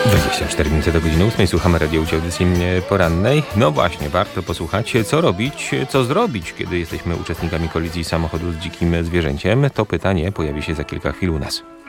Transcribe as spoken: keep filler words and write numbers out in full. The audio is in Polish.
dwadzieścia cztery minuty do godziny ósmej. Słuchamy radiołci audycji porannej. No właśnie, warto posłuchać, co robić, co zrobić, kiedy jesteśmy uczestnikami kolizji samochodu z dzikim zwierzęciem. To pytanie pojawi się za kilka chwil u nas.